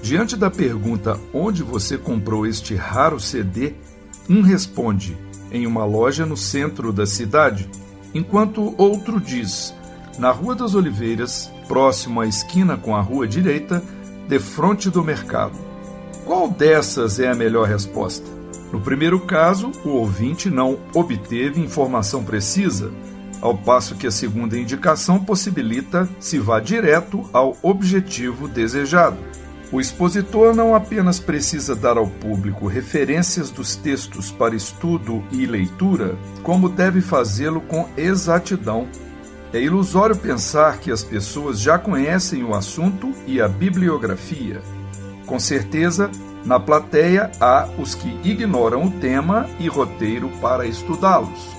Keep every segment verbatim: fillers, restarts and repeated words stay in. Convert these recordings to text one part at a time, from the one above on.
Diante da pergunta onde você comprou este raro C D, um responde, em uma loja no centro da cidade, enquanto outro diz, na Rua das Oliveiras, próximo à esquina com a rua direita, defronte do mercado. Qual dessas é a melhor resposta? No primeiro caso, o ouvinte não obteve informação precisa, ao passo que a segunda indicação possibilita se vá direto ao objetivo desejado. O expositor não apenas precisa dar ao público referências dos textos para estudo e leitura, como deve fazê-lo com exatidão. É ilusório pensar que as pessoas já conhecem o assunto e a bibliografia. Com certeza, na plateia há os que ignoram o tema e roteiro para estudá-los.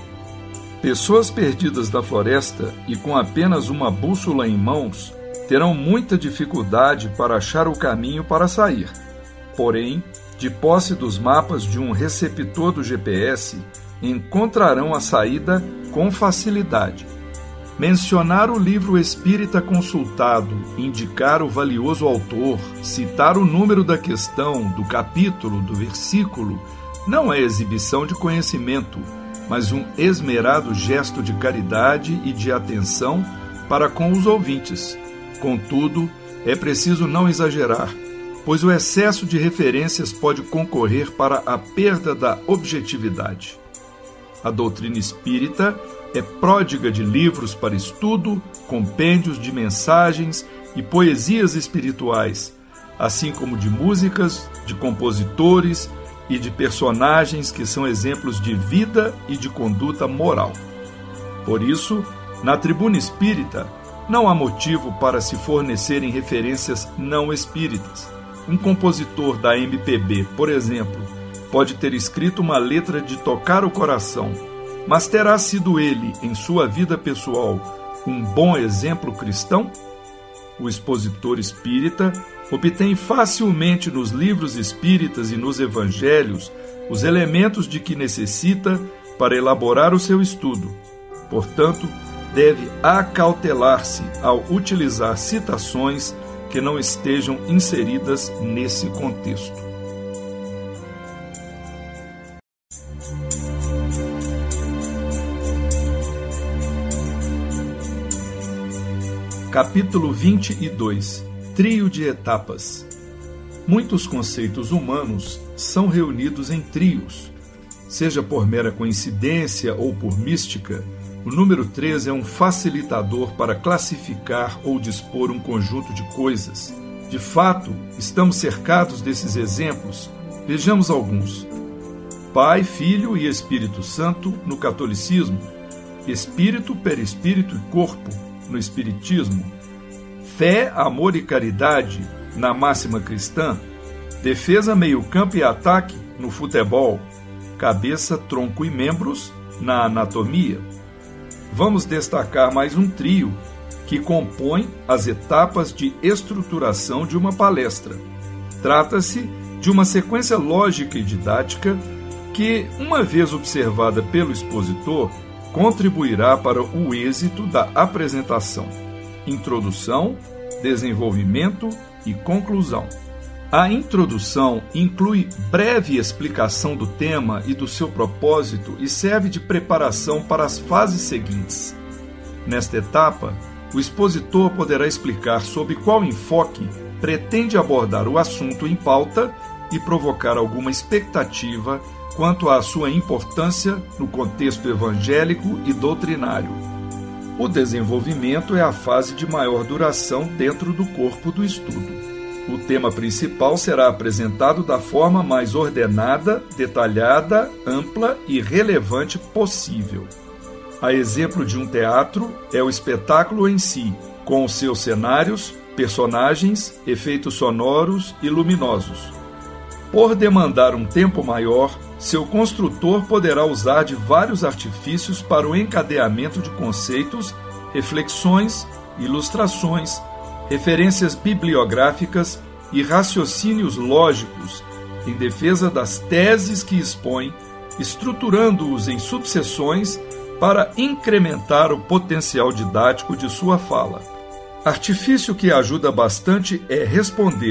Pessoas perdidas da floresta e com apenas uma bússola em mãos terão muita dificuldade para achar o caminho para sair. Porém, de posse dos mapas de um receptor do G P S, encontrarão a saída com facilidade. Mencionar o livro espírita consultado, indicar o valioso autor, citar o número da questão, do capítulo, do versículo, não é exibição de conhecimento, mas um esmerado gesto de caridade e de atenção para com os ouvintes. Contudo, é preciso não exagerar, pois o excesso de referências pode concorrer para a perda da objetividade. A doutrina espírita é pródiga de livros para estudo, compêndios de mensagens e poesias espirituais, assim como de músicas, de compositores e de personagens que são exemplos de vida e de conduta moral. Por isso, na tribuna espírita, não há motivo para se fornecerem referências não espíritas. Um compositor da M P B, por exemplo, pode ter escrito uma letra de tocar o coração, mas terá sido ele, em sua vida pessoal, um bom exemplo cristão? O expositor espírita obtém facilmente nos livros espíritas e nos evangelhos os elementos de que necessita para elaborar o seu estudo. Portanto, deve acautelar-se ao utilizar citações que não estejam inseridas nesse contexto. Capítulo vinte e dois. Trio de etapas. Muitos conceitos humanos são reunidos em trios. Seja por mera coincidência ou por mística, o número três é um facilitador para classificar ou dispor um conjunto de coisas. De fato, estamos cercados desses exemplos. Vejamos alguns. Pai, Filho e Espírito Santo no catolicismo. Espírito, perispírito e corpo no espiritismo. Fé, amor e caridade na máxima cristã. Defesa, meio-campo e ataque no futebol. Cabeça, tronco e membros na anatomia. Vamos destacar mais um trio que compõe as etapas de estruturação de uma palestra. Trata-se de uma sequência lógica e didática que, uma vez observada pelo expositor, contribuirá para o êxito da apresentação. Introdução, desenvolvimento e conclusão. A introdução inclui breve explicação do tema e do seu propósito e serve de preparação para as fases seguintes. Nesta etapa, o expositor poderá explicar sob qual enfoque pretende abordar o assunto em pauta e provocar alguma expectativa quanto à sua importância no contexto evangélico e doutrinário. O desenvolvimento é a fase de maior duração dentro do corpo do estudo. O tema principal será apresentado da forma mais ordenada, detalhada, ampla e relevante possível. A exemplo de um teatro, é o espetáculo em si, com os seus cenários, personagens, efeitos sonoros e luminosos. Por demandar um tempo maior, seu construtor poderá usar de vários artifícios para o encadeamento de conceitos, reflexões, ilustrações, referências bibliográficas e raciocínios lógicos em defesa das teses que expõe, estruturando-os em subseções para incrementar o potencial didático de sua fala. Artifício que ajuda bastante é responder